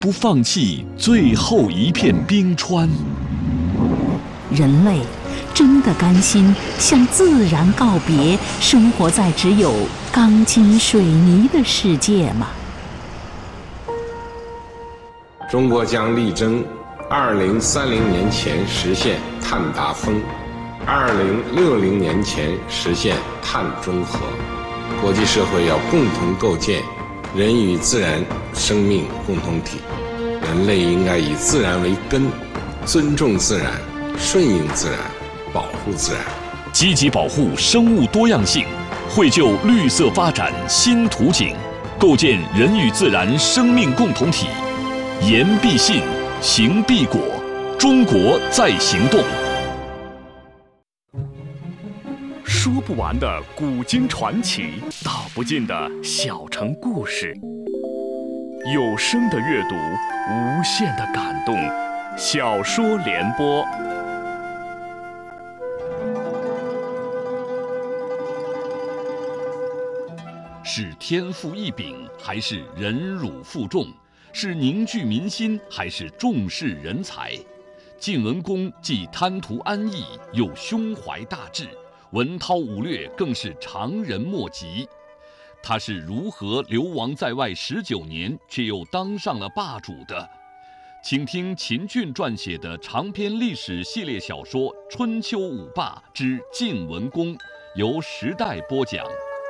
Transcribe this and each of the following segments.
不放弃最后一片冰川。 人类真的甘心向自然告别，生活在只有钢筋水泥的世界吗？ 中国将力争2030年前实现碳达峰，2060年前实现碳中和。国际社会要共同构建人与自然生命共同体，人类应该以自然为根，尊重自然，顺应自然，保护自然， 积极保护生物多样性，绘就绿色发展新图景，构建人与自然生命共同体。言必信，行必果，中国在行动。说不完的古今传奇，道不尽的小城故事。有声的阅读，无限的感动。小说联播。是天赋异禀，还是忍辱负重？是凝聚民心，还是重视人才？晋文公既贪图安逸，又胸怀大志，文韬武略更是常人莫及。他是如何流亡在外19年，却又当上了霸主的？请听秦俊撰写的长篇历史系列小说《春秋五霸之晋文公》，由时代播讲。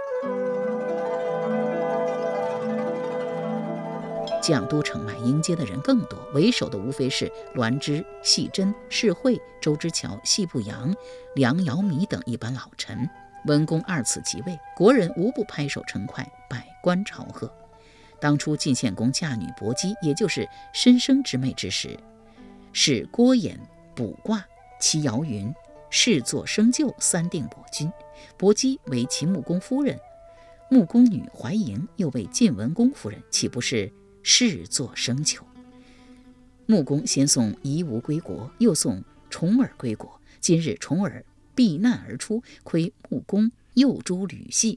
绛都城外迎接的人更多，为首的无非是栾枝、细珍、士惠、周之乔、系不扬、梁尧弥等一般老臣。文公二次即位，国人无不拍手称快，百官朝贺。当初晋献公嫁女薄姬，也就是申生之妹之时，是郭衍卜卦，其爻云：仕作生就，三定伯君。薄姬为秦穆公夫人，穆公女怀莹又为晋文公夫人，岂不是仕作生就？穆公先送夷吾归国，又送重耳归国。今日重耳避难而出，窥穆公诱诛吕系，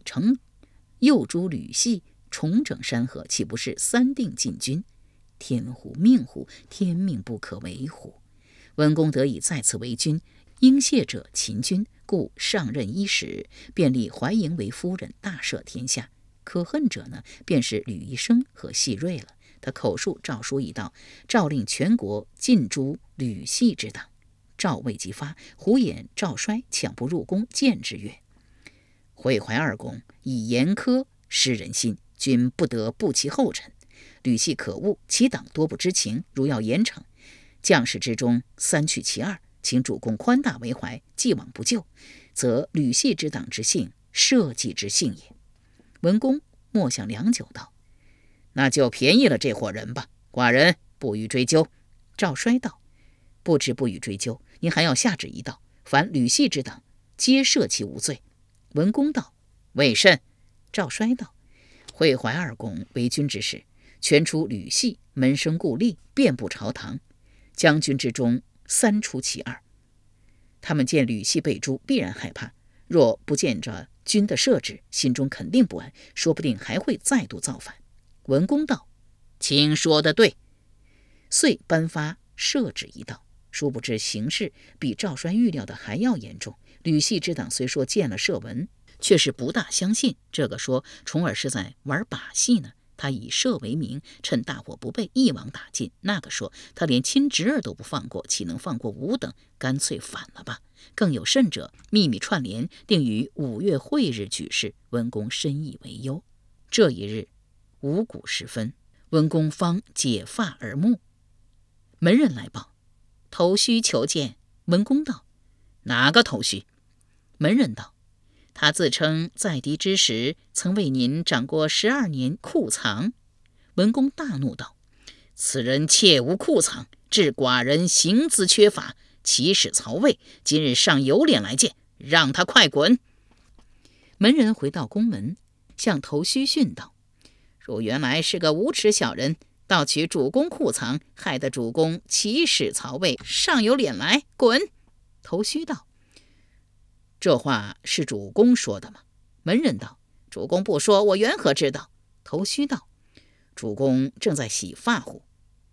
重整山河，岂不是三定进军？天乎命乎，天命不可违乎！文公得以再次为君，应谢者秦军，故上任伊始，便立怀莹为夫人，大赦天下。可恨者呢，便是吕夷生和细锐了。他口述诏书一道，诏令全国尽诛吕系之党。诏未及发，胡衍、赵衰抢不入宫，谏之曰：惠怀二公以严苛失人心，君不得步其后尘。吕系可恶，其党多不知情，如要严惩，将士之中三去其二，请主公宽大为怀，既往不咎，则吕系之党之幸，社稷之幸也。文公默想良久，道：那就便宜了这伙人吧，寡人不予追究。赵衰道：不知不予追究，您还要下旨一道，凡吕系之党，皆赦其无罪。文公道：为甚？赵衰道：惠怀二公为君之时，全出吕系，门生故吏，遍布朝堂，将军之中三出其二。他们见吕系被诛，必然害怕，若不见着君的赦旨，心中肯定不安，说不定还会再度造反。文公道：卿说得对。遂颁发赦旨一道。殊不知形势比赵衰预料的还要严重。吕系之党虽说见了赦文，却是不大相信。这个说重耳是在玩把戏呢，他以赦为名，趁大火不备，一网打尽。那个说他连亲侄儿都不放过，岂能放过吾等？干脆反了吧。更有甚者，秘密串联，定于5月会日举事。文公深以为忧。这一日五鼓时分，文公方解发而目，门人来报，头须求见。文公道：哪个头须？门人道：他自称在敌之时，曾为您掌过12年库藏。文公大怒道：此人切无库藏，致寡人行资缺乏，起使曹魏，今日尚有脸来见，让他快滚。门人回到宫门，向头须训道：汝原来是个无耻小人，盗取主公库藏，害得主公起使曹魏，尚有脸来滚。头须道：这话是主公说的吗？门人道：主公不说，我缘何知道？头须道：主公正在洗发乎？